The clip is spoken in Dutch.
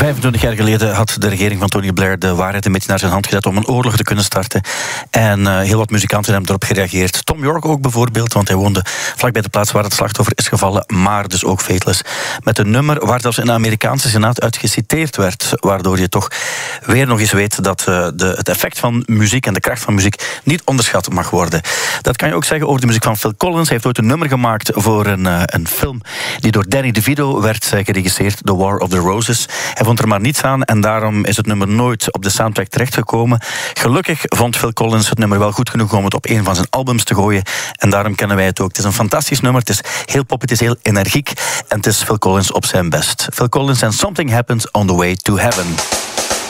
25 jaar geleden had de regering van Tony Blair de waarheid een beetje naar zijn hand gezet om een oorlog te kunnen starten. En heel wat muzikanten hebben erop gereageerd. Tom York ook bijvoorbeeld, want hij woonde vlakbij de plaats waar het slachtoffer is gevallen, maar dus ook Faithless. Met een nummer waar zelfs in de Amerikaanse Senaat uit geciteerd werd, waardoor je toch weer nog eens weet dat het effect van muziek en de kracht van muziek niet onderschat mag worden. Dat kan je ook zeggen over de muziek van Phil Collins. Hij heeft ooit een nummer gemaakt voor een film die door Danny DeVito werd geregisseerd, The War of the Roses. Hij vond er maar niets aan en daarom is het nummer nooit op de soundtrack terechtgekomen. Gelukkig vond Phil Collins het nummer wel goed genoeg om het op een van zijn albums te gooien en daarom kennen wij het ook. Het is een fantastisch nummer, het is heel pop, het is heel energiek en het is Phil Collins op zijn best. Phil Collins en Something Happens on the Way to Heaven.